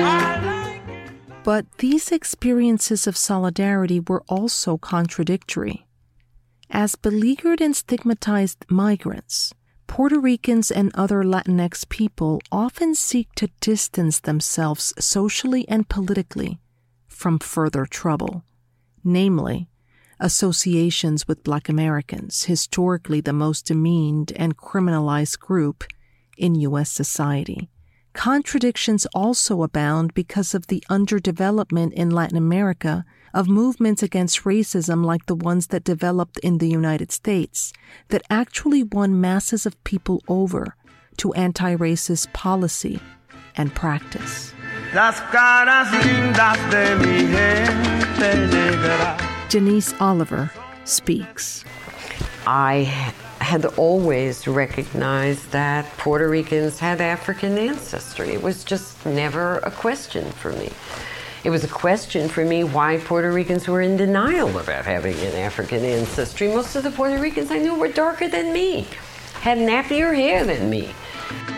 But these experiences of solidarity were also contradictory. As beleaguered and stigmatized migrants, Puerto Ricans and other Latinx people often seek to distance themselves socially and politically from further trouble, namely, associations with Black Americans, historically the most demeaned and criminalized group in U.S. society. Contradictions also abound because of the underdevelopment in Latin America of movements against racism like the ones that developed in the United States that actually won masses of people over to anti-racist policy and practice. Las caras lindas de mi gente negra. Denise Oliver speaks. I had always recognized that Puerto Ricans had African ancestry. It was just never a question for me. It was a question for me why Puerto Ricans were in denial about having an African ancestry. Most of the Puerto Ricans I knew were darker than me, had nappier hair than me.